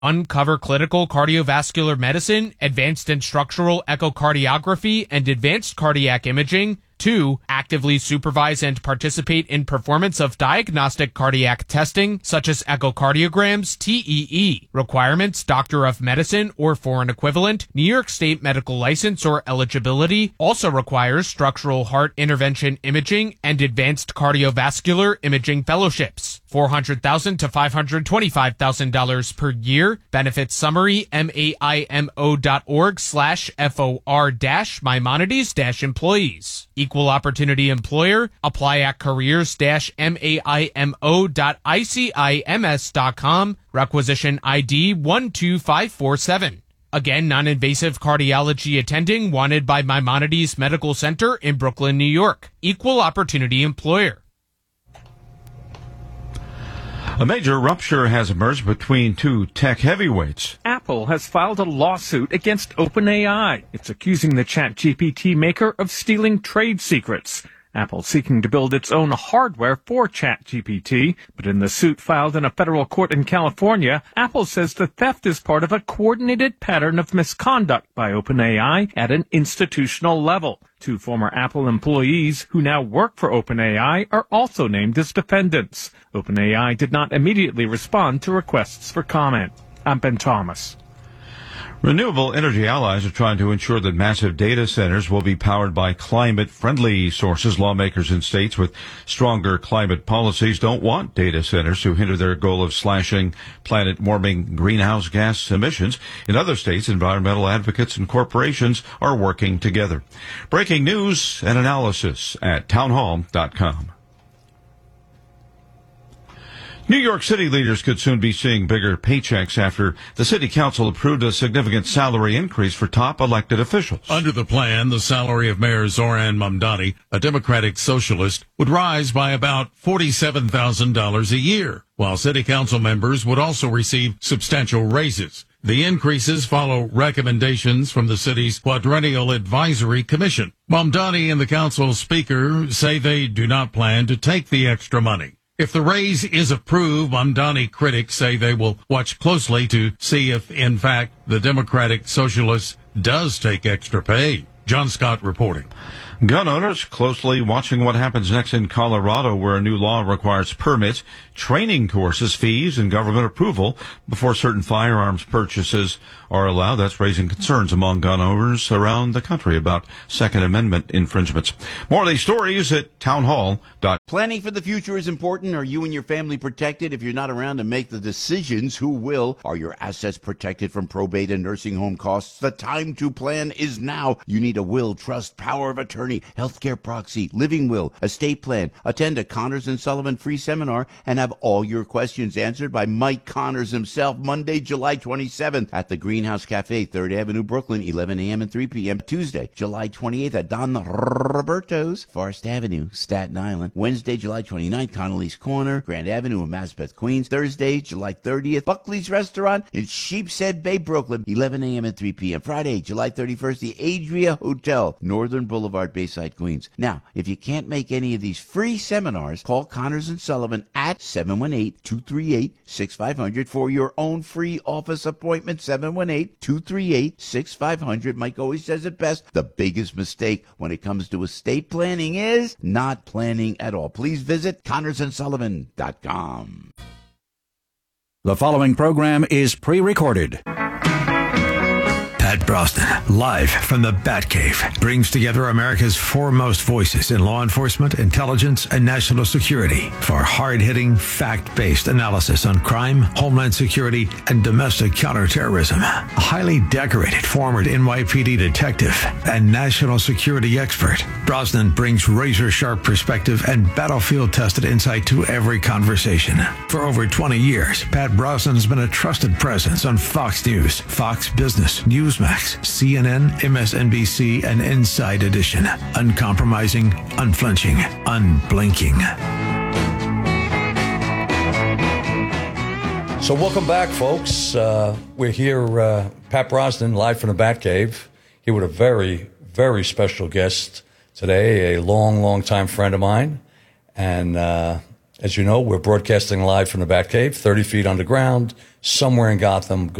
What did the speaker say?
Uncover clinical cardiovascular medicine, advanced instructional echocardiography, and advanced cardiac imaging. 2. Actively supervise and participate in performance of diagnostic cardiac testing, such as echocardiograms, TEE. Requirements: Doctor of Medicine or foreign equivalent, New York State medical license or eligibility. Also requires structural heart intervention imaging and advanced cardiovascular imaging fellowships. $400,000 to $525,000 per year. Benefits summary: maimo.org/FOR-Maimonides-employees. Equal opportunity employer. Apply at careers-maimo.icims.com. Requisition ID 12547. Again, non-invasive cardiology attending wanted by Maimonides Medical Center in Brooklyn, New York. Equal opportunity employer. A major rupture has emerged between two tech heavyweights. Apple has filed a lawsuit against OpenAI. It's accusing the ChatGPT maker of stealing trade secrets. Apple seeking to build its own hardware for ChatGPT, but in the suit filed in a federal court in California, Apple says the theft is part of a coordinated pattern of misconduct by OpenAI at an institutional level. Two former Apple employees who now work for OpenAI are also named as defendants. OpenAI did not immediately respond to requests for comment. I'm Ben Thomas. Renewable energy allies are trying to ensure that massive data centers will be powered by climate-friendly sources. Lawmakers in states with stronger climate policies don't want data centers to hinder their goal of slashing planet-warming greenhouse gas emissions. In other states, environmental advocates and corporations are working together. Breaking news and analysis at townhall.com. New York City leaders could soon be seeing bigger paychecks after the city council approved a significant salary increase for top elected officials. Under the plan, the salary of Mayor Zoran Mamdani, a Democratic socialist, would rise by about $47,000 a year, while city council members would also receive substantial raises. The increases follow recommendations from the city's Quadrennial Advisory Commission. Mamdani and the council speaker say they do not plan to take the extra money. If the raise is approved, Mamdani critics say they will watch closely to see if, in fact, the Democratic Socialist does take extra pay. John Scott reporting. Gun owners closely watching what happens next in Colorado, where a new law requires permits, training courses, fees, and government approval before certain firearms purchases are allowed. That's raising concerns among gun owners around the country about Second Amendment infringements. More of these stories at townhall.com. Planning for the future is important. Are you and your family protected? If you're not around to make the decisions, who will? Are your assets protected from probate and nursing home costs? The time to plan is now. You need a will, trust, power of attorney, healthcare proxy, living will, estate plan. Attend a Connors and Sullivan free seminar and have all your questions answered by Mike Connors himself, Monday, July 27th at the Greenhouse Cafe, 3rd Avenue, Brooklyn, 11 a.m. and 3 p.m. Tuesday, July 28th at Don Roberto's, Forest Avenue, Staten Island. Wednesday, July 29th, Connolly's Corner, Grand Avenue in Maspeth, Queens. Thursday, July 30th, Buckley's Restaurant in Sheepshead Bay, Brooklyn, 11 a.m. and 3 p.m. Friday, July 31st, the Adria Hotel, Northern Boulevard, Bayside, Queens. Now, if you can't make any of these free seminars, call Connors and Sullivan at 718-238-6500 for your own free office appointment. 718-238-6500. Mike always says it best. The biggest mistake when it comes to estate planning is not planning at all. Please visit ConnorsandSullivan.com. The following program is pre-recorded. Pat Brosnan, live from the Batcave, brings together America's foremost voices in law enforcement, intelligence, and national security for hard-hitting, fact-based analysis on crime, homeland security, and domestic counterterrorism. A highly decorated former NYPD detective and national security expert, Brosnan brings razor-sharp perspective and battlefield-tested insight to every conversation. For over 20 years, Pat Brosnan has been a trusted presence on Fox News, Fox Business, Newsmax, CNN, MSNBC, and Inside Edition. Uncompromising, unflinching, unblinking. So welcome back, folks. We're here, Pat Brosnan, live from the Batcave. Here with a very, very special guest today, a long time friend of mine. And as you know, we're broadcasting live from the Batcave, 30 feet underground, somewhere in Gotham.